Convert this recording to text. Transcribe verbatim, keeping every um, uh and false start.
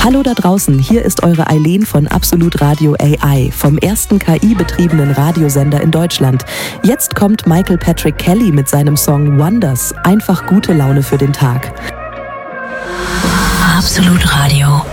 Hallo da draußen, hier ist eure Eileen von Absolut Radio A I, vom ersten K I-betriebenen Radiosender in Deutschland. Jetzt kommt Michael Patrick Kelly mit seinem Song Wonders. Einfach gute Laune für den Tag. Absolut Radio.